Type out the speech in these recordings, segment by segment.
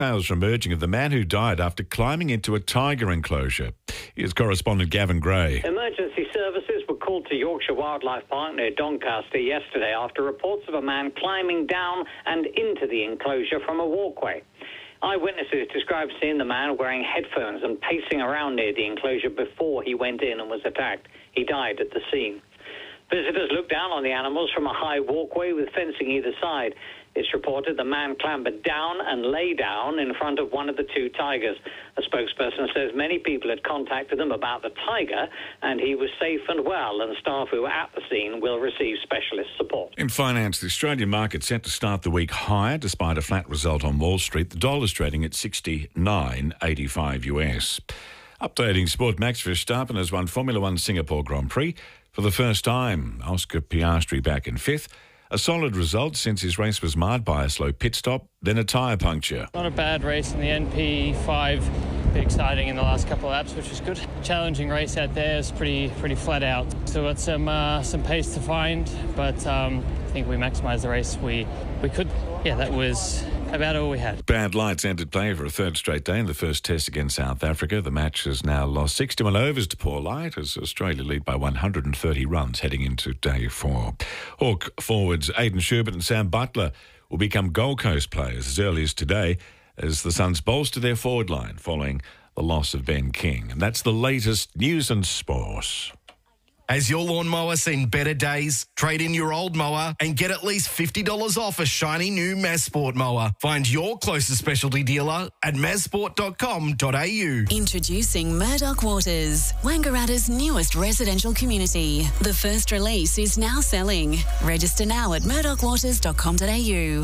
Tales are emerging of the man who died after climbing into a tiger enclosure. Here's correspondent Gavin Gray. Emergency services were called to Yorkshire Wildlife Park near Doncaster yesterday after reports of a man climbing down and into the enclosure from a walkway. Eyewitnesses described seeing the man wearing headphones and pacing around near the enclosure before he went in and was attacked. He died at the scene. Visitors looked down on the animals from a high walkway with fencing either side. It's reported the man clambered down and lay down in front of one of the two tigers. A spokesperson says many people had contacted them about the tiger and he was safe and well, and staff who were at the scene will receive specialist support. In finance, the Australian market set to start the week higher despite a flat result on Wall Street. The dollar's trading at 69.85 US. Updating sport, Max Verstappen has won Formula One Singapore Grand Prix for the first time. Oscar Piastri back in fifth. A solid result since his race was marred by a slow pit stop, then a tyre puncture. Not a bad race in the NP5. A bit exciting in the last couple of laps, which was good. Challenging race out there. It's pretty flat out. So got some pace to find, but I think we maximised the race we could. Yeah, that was about all we had. Bad lights entered play for a third straight day in the first test against South Africa. The match has now lost 61 overs to poor light as Australia lead by 130 runs heading into day 4. Hawk forwards Aidan Sherbert and Sam Butler will become Gold Coast players as early as today as the Suns bolster their forward line following the loss of Ben King. And that's the latest news and sports. Has your lawnmower seen better days? Trade in your old mower and get at least $50 off a shiny new Mazsport mower. Find your closest specialty dealer at mazsport.com.au. Introducing Murdoch Waters, Wangaratta's newest residential community. The first release is now selling. Register now at murdochwaters.com.au.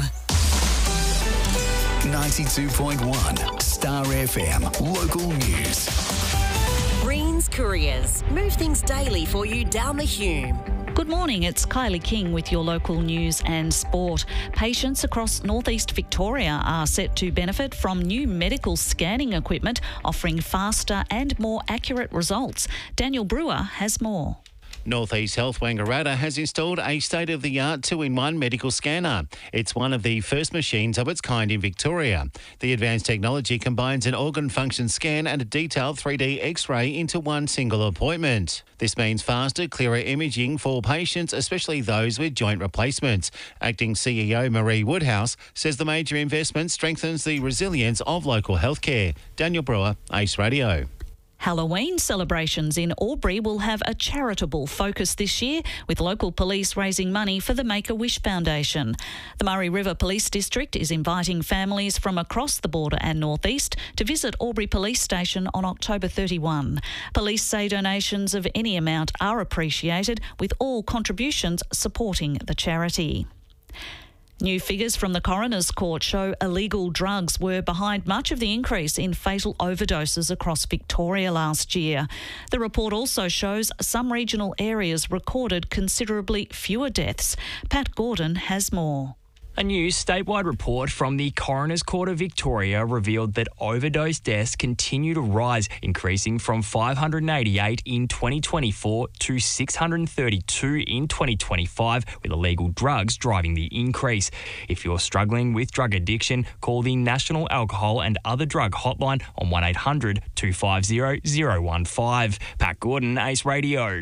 92.1 Star FM Local News. Greens Couriers. Move things daily for you down the Hume. Good morning, it's Kylie King with your local news and sport. Patients across northeast Victoria are set to benefit from new medical scanning equipment offering faster and more accurate results. Daniel Brewer has more. Northeast Health Wangaratta has installed a state-of-the-art 2-in-1 medical scanner. It's one of the first machines of its kind in Victoria. The advanced technology combines an organ function scan and a detailed 3D X-ray into one single appointment. This means faster, clearer imaging for patients, especially those with joint replacements. Acting CEO Marie Woodhouse says the major investment strengthens the resilience of local healthcare. Daniel Brewer, Ace Radio. Halloween celebrations in Albury will have a charitable focus this year, with local police raising money for the Make-A-Wish Foundation. The Murray River Police District is inviting families from across the border and northeast to visit Albury Police Station on October 31. Police say donations of any amount are appreciated, with all contributions supporting the charity. New figures from the Coroner's Court show illegal drugs were behind much of the increase in fatal overdoses across Victoria last year. The report also shows some regional areas recorded considerably fewer deaths. Pat Gordon has more. A new statewide report from the Coroner's Court of Victoria revealed that overdose deaths continue to rise, increasing from 588 in 2024 to 632 in 2025, with illegal drugs driving the increase. If you're struggling with drug addiction, call the National Alcohol and Other Drug Hotline on 1800 250 015. Pat Gordon, Ace Radio.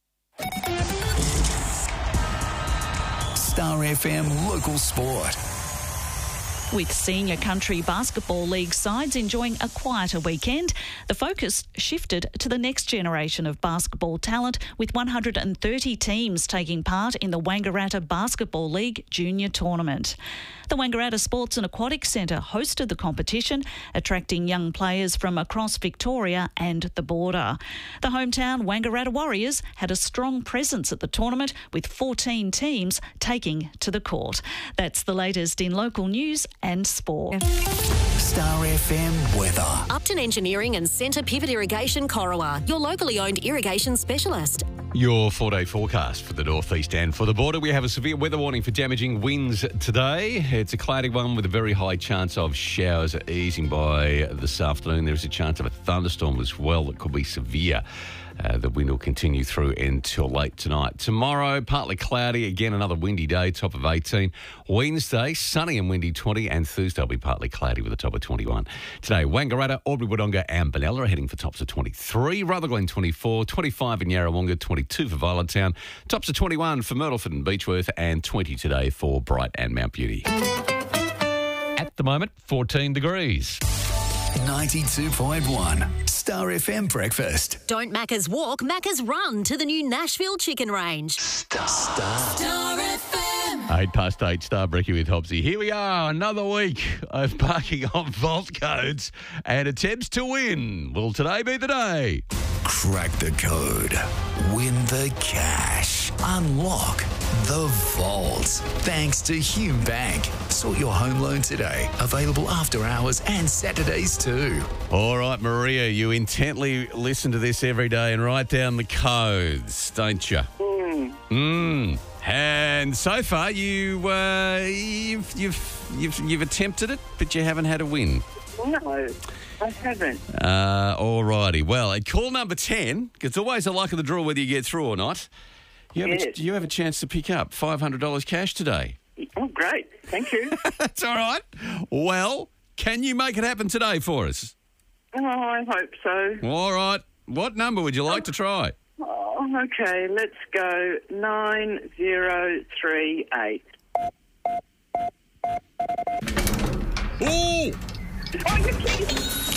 Star FM Local Sport. With Senior Country Basketball League sides enjoying a quieter weekend, the focus shifted to the next generation of basketball talent, with 130 teams taking part in the Wangaratta Basketball League Junior Tournament. The Wangaratta Sports and Aquatic Centre hosted the competition, attracting young players from across Victoria and the border. The hometown Wangaratta Warriors had a strong presence at the tournament, with 14 teams taking to the court. That's the latest in local news and sport. Star FM weather. Upton Engineering and Centre Pivot Irrigation Corowa, your locally owned irrigation specialist. Your 4-day forecast for the northeast and for the border. We have a severe weather warning for damaging winds today. It's a cloudy one with a very high chance of showers easing by this afternoon. There's a chance of a thunderstorm as well that could be severe. The wind will continue through until late tonight. Tomorrow, partly cloudy. Again, another windy day, top of 18. Wednesday, sunny and windy, 20. And Thursday will be partly cloudy with a top of 21. Today, Wangaratta, Albury Wodonga and Benalla are heading for tops of 23. Rutherglen, 24. 25 in Yarrawonga, 22 for Violettown. Tops of 21 for Myrtleford and Beechworth. And 20 today for Bright and Mount Beauty. At the moment, 14 degrees. 92.1 Star FM Breakfast. Don't Macca's walk, Macca's run to the new Nashville Chicken Range. Star FM. 8:08, Star Brekkie with Hobsy. Here we are, another week of parking on vault codes and attempts to win. Will today be the day? Crack the code. Win the cash. Unlock the vault. Thanks to Hume Bank. Sort your home loan today. Available after hours and Saturdays too. All right, Maria, you intently listen to this every day and write down the codes, don't you? And so far, you've attempted it, but you haven't had a win. No, I haven't. All righty. Well, at call number 10, it's always a luck of the draw whether you get through or not. You have a chance to pick up $500 cash today. Oh, great. Thank you. That's all right. Well, can you make it happen today for us? Oh, I hope so. All right. What number would you like to try? Oh, okay, let's go 9038. Ooh! Oh, you're kidding!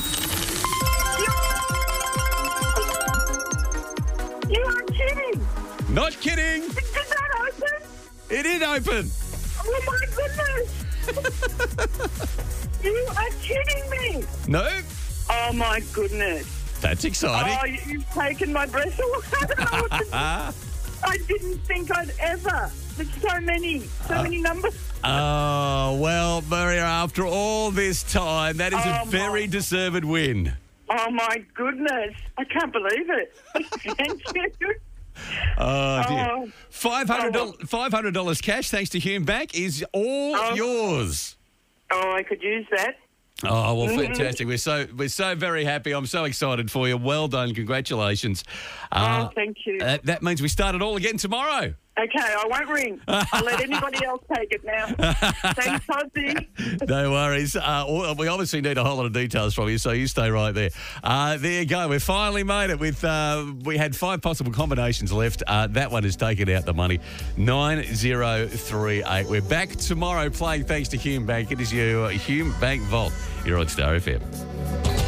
You are kidding! Not kidding! Is that open? It is open! Oh, my goodness! You are kidding me! No? Oh, my goodness. That's exciting. Oh, you've taken my breath away. I don't know what to do. I didn't think I'd ever. There's so many numbers. Oh, well, Maria, after all this time, that is a very deserved win. Oh, my goodness. I can't believe it. Thank you. Oh, dear. $500 cash, thanks to Hume Bank, is all yours. Oh, I could use that. Oh, well, fantastic. We're so very happy. I'm so excited for you. Well done. Congratulations. Thank you. That means we start it all again tomorrow. Okay, I won't ring. I'll let anybody else take it now. Thanks, Hossie. No worries. We obviously need a whole lot of details from you, so you stay right there. There you go. We finally made it. We had 5 possible combinations left. That one has taken out the money. 9038. We're back tomorrow playing thanks to Hume Bank. It is your Hume Bank Vault. You're on Star FM.